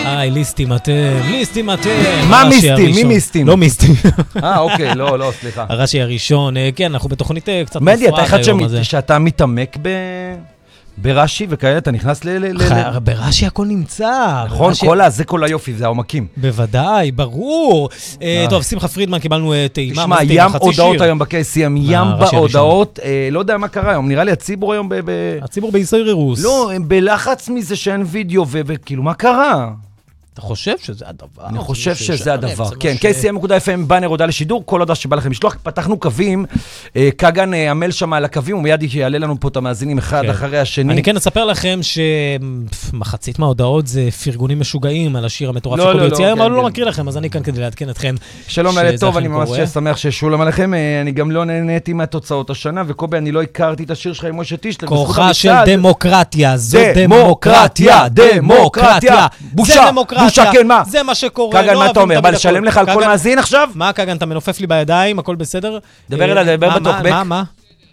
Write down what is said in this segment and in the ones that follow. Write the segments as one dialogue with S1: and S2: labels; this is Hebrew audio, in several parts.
S1: ליסטים אתם.
S2: מה מיסטים? מי מיסטים?
S1: לא מיסטים.
S2: אוקיי, לא, סליחה.
S1: הרש"י הראשון, כן, אנחנו בתוכנית קצת
S2: מדי, אתה אחד שאתה מתעמק ברש"י וכאלה, אתה נכנס
S1: ברש"י הכל נמצא.
S2: נכון, זה כל היופי, זה העומקים.
S1: בוודאי, ברור. טוב, שמחה פרידמן, קיבלנו טעימה.
S2: תשמע, ים הודעות היום בקייסים, ים בהודעות, לא יודע מה קרה היום, נראה לי הציבור היום
S1: הציבור בישראל-רירוס.
S2: לא, הם בלחץ מזה שאין וידאו, וכאילו, מה קרה?
S1: אתה חושב שזה הדבר?
S2: אני חושב שזה הדבר, כן. KCM.FM, בנר הודעה לשידור, כל הודעה שבא לכם לשלוח. פתחנו קווים, קגן עמל שם על הקווים, ומיד יעלה לנו פה את המאזינים אחד אחרי השני.
S1: אני כן אספר לכם שמחצית מההודעות זה פרגונים משוגעים על השיר המטורף שקובי יוציא היום, אבל לא מכיר לכם, אז אני כאן כדי לעדכן אתכם.
S2: שלום טוב, אני ממש שמח ששולם עליכם. אני גם לא נהניתי מהתוצאות השנה, וקובי, אני לא הכרתי את השיר שלך עם משה טישלר.
S1: כוחה של דמוקרטיה, זו דמוקרטיה, דמוקרטיה.
S2: בושה, כן, מה?
S1: זה מה שקורה.
S2: קגן, מה אתה אומר? בא לשלם לך על כל מאזין עכשיו?
S1: מה, קגן, אתה מנופף לי בידיים, הכל בסדר?
S2: דבר אליי, דבר בטוקבק.
S1: מה?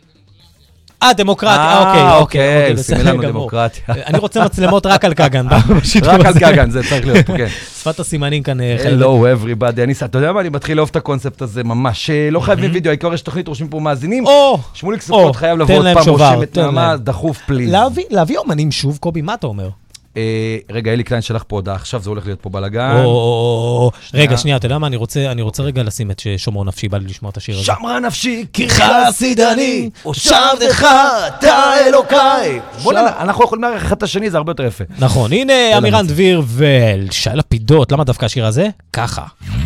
S1: דמוקרטיה,
S2: אוקיי, שימי לנו דמוקרטיה.
S1: אני רוצה מצלמות רק על קגן.
S2: רק על קגן, זה צריך להיות פה, כן.
S1: שפת הסימנים כאן.
S2: Hello everybody, אתה יודע מה, אני מתחיל לאהוב את הקונספט הזה ממש, לא חייבים וידאו, העיקר יש תוכנית, רושמים פה מאזינים, שמוליק סוכות חייב לבוא עוד פעם, רושם את נעמה, דחוף פליז.
S1: להביא אומנים שוב, קובי, מה אתה אומר?
S2: רגע, אלי קליין שלח פה הודעה, עכשיו זה הולך להיות פה בלגן.
S1: רגע, שנייה, אתה יודע מה? אני רוצה רגע לשים את שומרו נפשי, בא לי לשמוע את השיר הזה.
S2: שמרה נפשי, כי חסידני, הושבתך, אתה אלוקיי. בוא'נה, אנחנו יכולים להערך אחד את השני, זה הרבה יותר יפה.
S1: נכון, הנה אמירן דביר ושי לפידות, למה דווקא השיר הזה? ככה.